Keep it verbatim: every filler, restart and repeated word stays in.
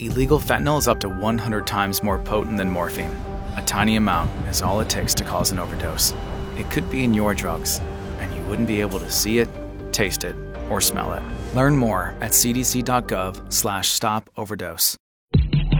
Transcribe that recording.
Illegal fentanyl is up to one hundred times more potent than morphine. A tiny amount is all it takes to cause an overdose. It could be in your drugs, and you wouldn't be able to see it, taste it, or smell it. Learn more at c d c dot gov slash stop overdose.